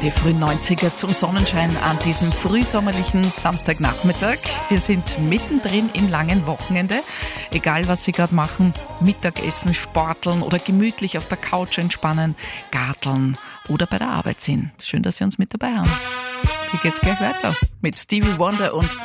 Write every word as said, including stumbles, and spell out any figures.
Die frühen neunziger zum Sonnenschein an diesem frühsommerlichen Samstagnachmittag. Wir sind mittendrin im langen Wochenende. Egal, was Sie gerade machen, Mittagessen, sporteln oder gemütlich auf der Couch entspannen, garteln oder bei der Arbeit sind. Schön, dass Sie uns mit dabei haben. Hier geht's gleich weiter mit Stevie Wonder und